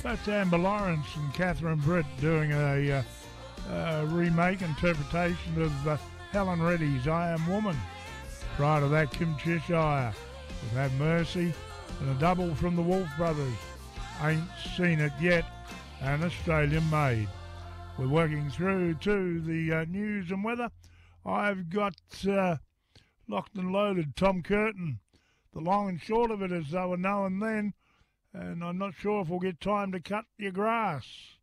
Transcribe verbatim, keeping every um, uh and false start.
That's Amber Lawrence and Catherine Britt doing a uh, uh, remake interpretation of uh, Helen Reddy's I Am Woman. Prior to that, Kim Cheshire with Have Mercy, and a double from the Wolf Brothers, Ain't Seen It Yet, and Australian Made. We're working through to the uh, news and weather. I've got uh, locked and loaded Tom Curtin. The long and short of it is they were known then, and I'm not sure if we'll get time to cut your grass.